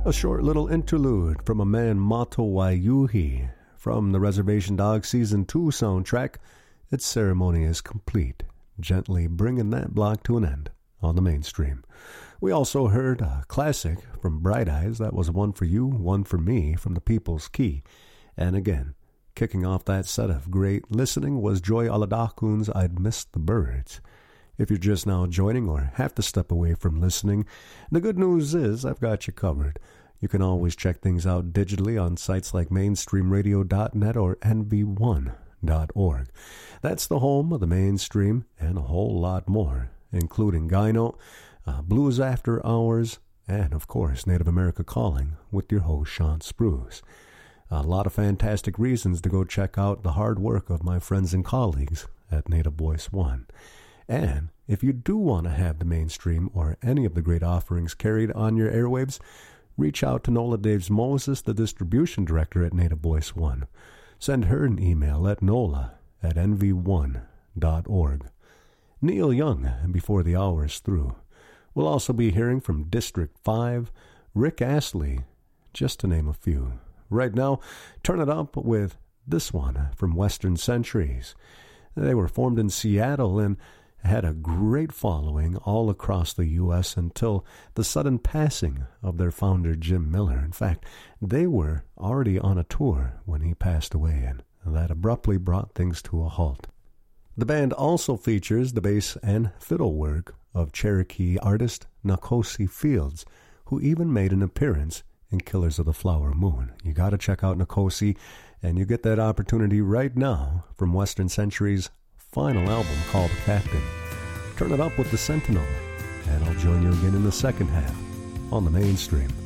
A short little interlude from a man Mato Waiuhi from the Reservation Dogs Season 2 soundtrack. Its ceremony is complete, gently bringing that block to an end on the mainstream. We also heard a classic from Bright Eyes. That was One for You, One for Me from the People's Key. And again, kicking off that set of great listening was Joy Oladakun's I'd Missed the Birds. If you're just now joining or have to step away from listening, the good news is I've got you covered. You can always check things out digitally on sites like mainstreamradio.net or nv1.org. That's the home of the mainstream and a whole lot more, including Gyno, Blues After Hours, and, of course, Native America Calling with your host, Sean Spruce. A lot of fantastic reasons to go check out the hard work of my friends and colleagues at Native Voice One. And if you do want to have the mainstream or any of the great offerings carried on your airwaves, reach out to Nola Daves Moses, the distribution director at Native Voice One. Send her an email at nola@nv1.org. Neil Young, before the hour is through. We'll also be hearing from District 5, Rick Astley, just to name a few. Right now, turn it up with this one from Western Centuries. They were formed in Seattle and had a great following all across the U.S. until the sudden passing of their founder, Jim Miller. In fact, they were already on a tour when he passed away, and that abruptly brought things to a halt. The band also features the bass and fiddle work of Cherokee artist Nakosi Fields, who even made an appearance in Killers of the Flower Moon. You got to check out Nakosi, and you get that opportunity right now from Western Century's final album called Captain. Turn it up with the Sentinel, and I'll join you again in the second half on the mainstream.